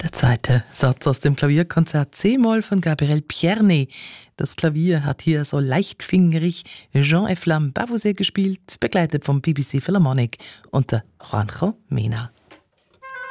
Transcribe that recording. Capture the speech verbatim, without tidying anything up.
Der zweite Satz aus dem Klavierkonzert C-Moll von Gabriel Pierné. Das Klavier hat hier so leichtfingerig Jean-Eflamme Bavouzet gespielt, begleitet vom B B C Philharmonic unter Juanjo Mena.